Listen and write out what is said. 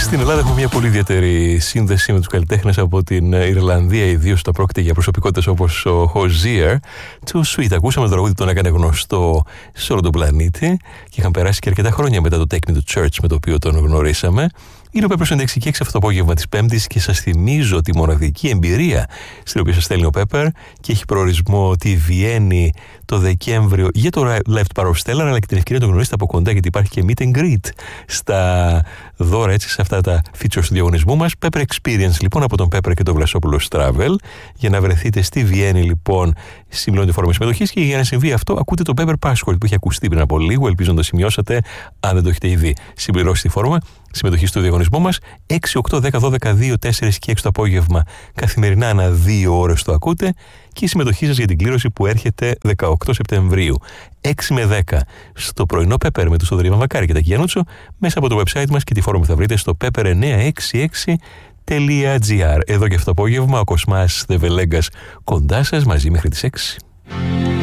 Στην Ελλάδα έχουμε μια πολύ ιδιαίτερη σύνδεση με τους καλλιτέχνες από την Ιρλανδία, ιδίως όταν πρόκειται για προσωπικότητες όπως ο Hozier. Too Sweet, ακούσαμε το τραγούδι που τον έκανε γνωστό σε όλο τον πλανήτη και είχαν περάσει και αρκετά χρόνια μετά το Take Me to Church με το οποίο τον γνωρίσαμε. Είναι ο Πέπερ στο 96 αυτό το απόγευμα της Πέμπτης και σας θυμίζω τη μοναδική εμπειρία στην οποία σας στέλνει ο Πέπερ και έχει προορισμό τη Βιέννη το Δεκέμβριο για το live του Παροστέλλα, αλλά και την ευκαιρία να το γνωρίσετε από κοντά γιατί υπάρχει και meet and greet στα δώρα, έτσι, σε αυτά τα features του διαγωνισμού μας. Pepper Experience λοιπόν από τον Pepper και τον Βλασόπουλο Travel, για να βρεθείτε στη Βιέννη λοιπόν συμπληρώνει τη φόρμα συμμετοχής και για να συμβεί αυτό ακούτε το Pepper Passport που έχει ακουστεί πριν από λίγο, ελπίζω να το σημειώσατε αν δεν το έχετε ήδη συμπληρώσει τη φόρμα συμμετοχή στο διαγωνισμό μας. 6, 8, 10, 12, 2, 4 και 6 το απόγευμα καθημερινά ανά 2 ώρες το ακούτε και η συμμετοχή σας για την κλήρωση που έρχεται 18 Σεπτεμβρίου 6 με 10 στο πρωινό Pepper με τον Στοδωρή Μαμακάρη και τα Κιανούτσο μέσα από το website μας και τη φόρμα που θα βρείτε στο pepper966.gr. Εδώ και αυτό το απόγευμα ο Κοσμάς Δεβελέγκας κοντά σας μαζί μέχρι τις 6.